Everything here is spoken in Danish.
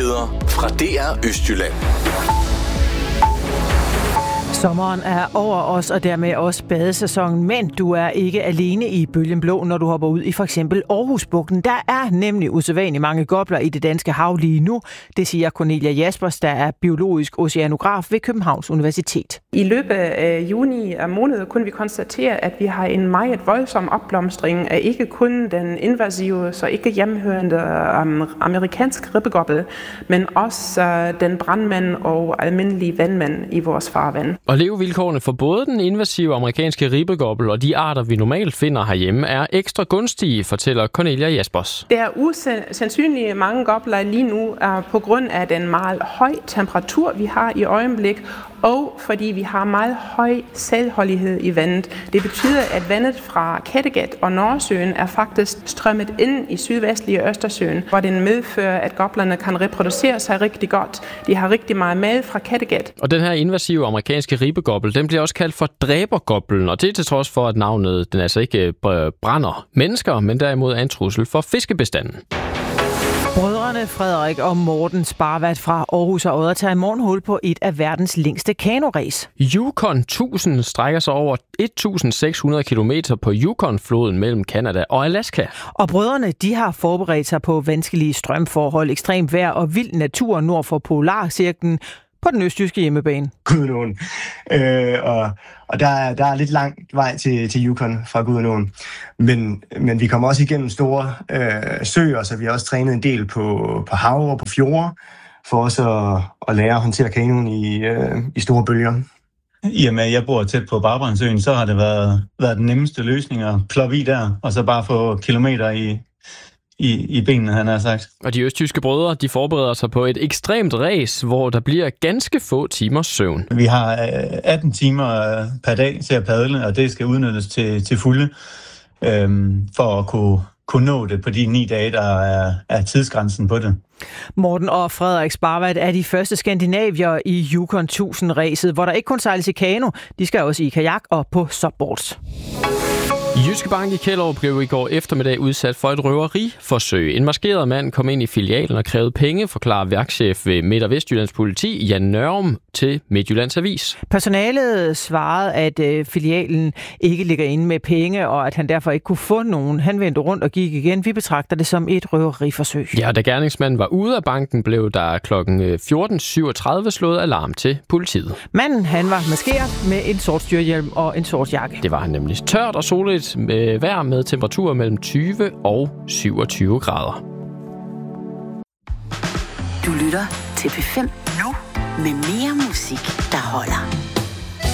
Nyheder fra DR Østjylland. Sommeren er over os, og dermed også badesæsonen, men du er ikke alene i bølgen blå, når du hopper ud i for eksempel Aarhusbugten. Der er nemlig usædvanligt mange gopler i det danske hav lige nu. Det siger Cornelia Jaspers, der er biologisk oceanograf ved Københavns Universitet. I løbet af juni og måned kunne vi konstatere, at vi har en meget voldsom opblomstring af ikke kun den invasive, så ikke hjemmehørende amerikanske ribbegoppel, men også den brandmand og almindelige vandmand i vores farvand. Og levevilkårene for både den invasive amerikanske ribbegoppel og de arter, vi normalt finder herhjemme, er ekstra gunstige, fortæller Cornelia Jaspers. Der er usandsynligt mange gopler lige nu på grund af den meget høje temperatur, vi har i øjeblik, og fordi vi har meget høj saltholdighed i vandet. Det betyder, at vandet fra Kattegat og Nordsøen er faktisk strømmet ind i sydvestlige Østersøen, hvor den medfører, at goplerne kan reproducere sig rigtig godt. De har rigtig meget mad fra Kattegat. Og den her invasive amerikanske ribbegoppel, den bliver også kaldt for dræbergoplen, og det er til trods for, at navnet den altså ikke brænder mennesker, men derimod er en trussel for fiskebestanden. Brødrene Frederik og Morten Sparvat fra Aarhus og Odder tager i morgen hul på et af verdens længste kanoræs. Yukon 1000 strækker sig over 1.600 kilometer på Yukon-floden mellem Canada og Alaska. Og brødrene, de har forberedt sig på vanskelige strømforhold, ekstremt vejr og vild natur nord for Polarcirklen på den østjyske hjemmebane. Gudenåen. Og der er lidt lang vej til Yukon fra Gudenåen. Men vi kommer også igennem store søer, så vi har også trænet en del på hav og på fjorde, for også at lære at håndtere kanoen i store bølger. I og med, at jeg bor tæt på Barbrandsøen, så har det været den nemmeste løsning at ploppe i der, og så bare få kilometer i benene, han har sagt. Og de østjyske brødre, de forbereder sig på et ekstremt ræs, hvor der bliver ganske få timers søvn. Vi har 18 timer per dag til at padle, og det skal udnyttes til fulde, for at kunne nå det på de 9 dage, der er tidsgrænsen på det. Morten og Frederik Sparvat er de første skandinavier i Yukon 1000-ræset, hvor der ikke kun sejles i kano, de skal også i kajak og på subboards. Jyske Bank i Kjellerup blev i går eftermiddag udsat for et røveriforsøg. En maskeret mand kom ind i filialen og krævede penge, forklarer værkchef ved Midt- og Vestjyllands politi, Jan Nørum, til Midtjyllands Avis. Personalet svarede, at filialen ikke ligger inde med penge, og at han derfor ikke kunne få nogen. Han vendte rundt og gik igen. Vi betragter det som et røveriforsøg. Ja, da gerningsmanden var ude af banken, blev der kl. 14.37 slået alarm til politiet. Manden, han var maskeret med en sort styrhjelm og en sort jakke. Det var han nemlig. Tørt og soligt vejr med temperaturer mellem 20 og 27 grader. Du lytter til P5 nu med mere musik, der holder.